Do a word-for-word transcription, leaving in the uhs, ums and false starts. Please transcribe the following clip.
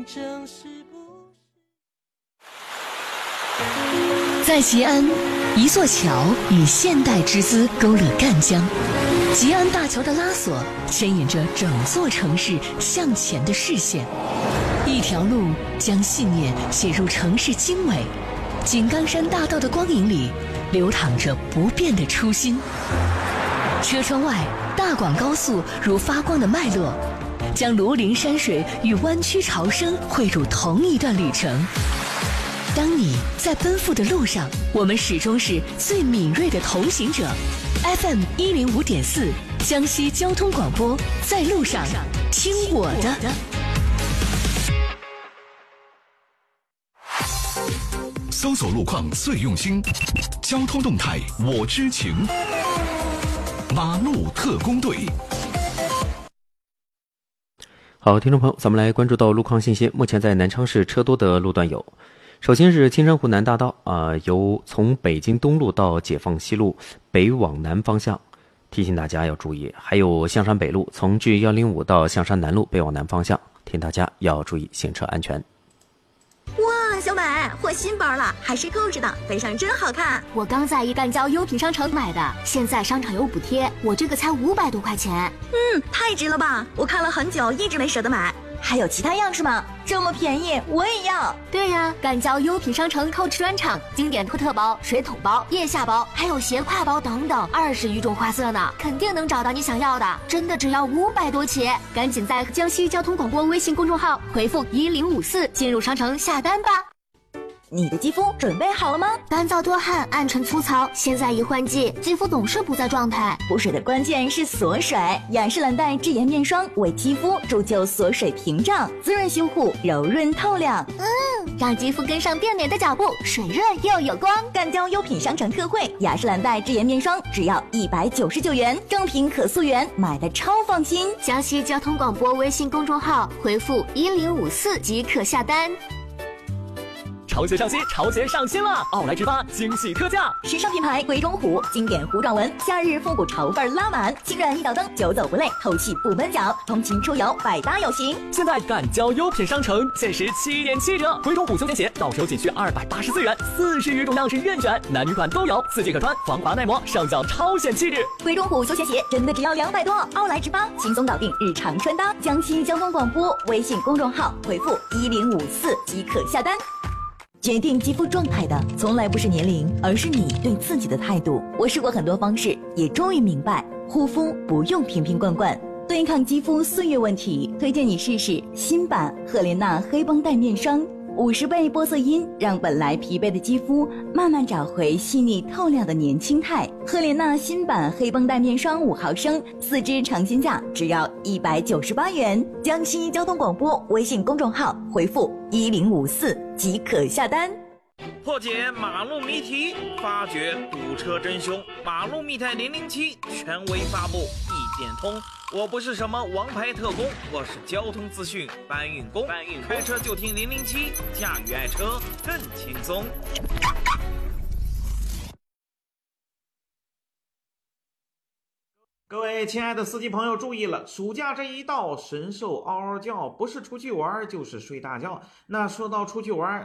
竞争是不在吉安，一座桥以现代之姿勾勒赣江，吉安大桥的拉索牵引着整座城市向前的视线，一条路将信念写入城市经纬，井冈山大道的光影里流淌着不变的初心。车窗外，大广高速如发光的脉络，将庐陵山水与湾区潮生汇入同一段旅程。当你在奔赴的路上，我们始终是最敏锐的同行者。F M 一零五点四，江西交通广播，在路上听我的。 搜索路况最用心，交通动态我知情。马路特工队。 好，听众朋友，咱们来关注到路况信息。目前在南昌市车多的路段有，首先是青山湖南大道啊、呃，由从北京东路到解放西路北往南方向，提醒大家要注意。还有象山北路从 G 一零五到象山南路北往南方向，提醒大家要注意行车安全。 哇，小美，换新包了，还是购置的，背上真好看。 我刚在一赣交优品商城买的，现在商场有补贴，我这个才五百多块钱。 嗯，太值了吧！我看了很久，一直没舍得买。还有其他样式吗？这么便宜，我也要。 对呀，赣交优品商城购置专场，经典托特包、水桶包、腋下包，还有斜挎包等等，二十余种花色呢，肯定能找到你想要的。真的只要五百多起，赶紧在江西交通广播微信公众号回复一零五四进入商城下单吧。 你的肌肤准备好了吗？ 干燥多汗、暗沉粗糙，现在一换季，肌肤总是不在状态。 补水的关键是锁水，雅诗兰黛智颜面霜为肌肤铸就锁水屏障，滋润修护，柔润透亮。 嗯，让肌肤跟上变美的脚步，水润又有光。 赣交优品商城特惠，雅诗兰黛智颜面霜只要一百九十九元，正品可溯源，买的超放心。 江西交通广播微信公众号回复一零五四即可下单。 潮鞋上新，潮鞋上新了！奥莱直发惊喜特价， 时尚品牌鬼冢虎经典弧状纹，夏日复古潮范拉满，轻软一脚蹬，久走不累，透气不闷脚，通勤出游百搭有型。 现在赣交优品商城限时七点七折，鬼冢虎休闲鞋到手仅需二百八十四元，四十余种样式任选，男女款都有，四季可穿，防滑耐磨，上脚超显气质。 鬼冢虎休闲鞋真的只要两百多，奥莱直发轻松搞定日常穿搭。江西交通广播微信公众号回复一零五四即可下单。决定肌肤状态的从来不是年龄，而是你对自己的态度。我试过很多方式，也终于明白，护肤不用瓶瓶罐罐。对抗肌肤岁月问题，推荐你试试新版赫莲娜黑绷带面霜，五十倍玻色因让本来疲惫的肌肤慢慢找回细腻透亮的年轻态。赫莲娜新版黑绷带面霜五毫升，四支尝鲜价只要一百九十八元。江西交通广播微信公众号回复一零五四即可下单。 破解马路谜题，发掘堵车真凶。马路密探零零七权威发布，一点通。我不是什么王牌特工，我是交通资讯搬运工。搬运开车就听零零七，驾驭爱车更轻松。各位亲爱的司机朋友注意了，暑假这一到，神兽嗷嗷叫，不是出去玩就是睡大觉。那说到出去玩，